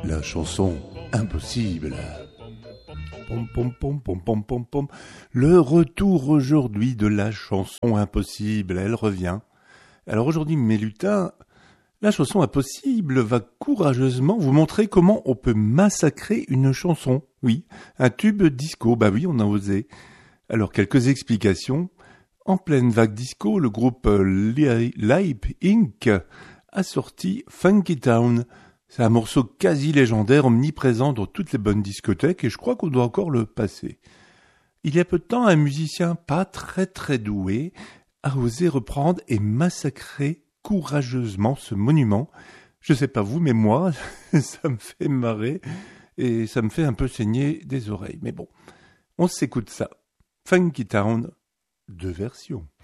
La chanson impossible. Pom, pom, pom, pom, pom, pom, pom. Le retour aujourd'hui de la chanson impossible, elle revient. Alors aujourd'hui, mes lutins, la chanson impossible va courageusement vous montrer comment on peut massacrer une chanson. Oui, un tube disco, bah oui, on a osé. Alors quelques explications. En pleine vague disco, le groupe Lipe Inc. a sorti Funky Town. C'est un morceau quasi légendaire, omniprésent dans toutes les bonnes discothèques et je crois qu'on doit encore le passer. Il y a peu de temps, un musicien pas très doué a osé reprendre et massacrer courageusement ce monument. Je sais pas vous, mais moi, ça me fait marrer et ça me fait un peu saigner des oreilles. Mais bon, on s'écoute ça. Funky Town, 2 versions.